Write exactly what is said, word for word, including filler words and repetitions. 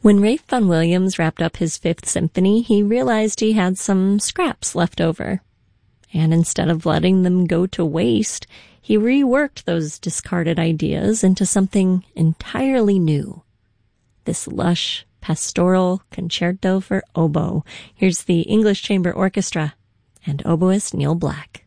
When Ralph Vaughan Williams wrapped up his Fifth Symphony, he realized he had some scraps left over. And instead of letting them go to waste, he reworked those discarded ideas into something entirely new. This lush, pastoral concerto for oboe. Here's the English Chamber Orchestra and oboist Neil Black.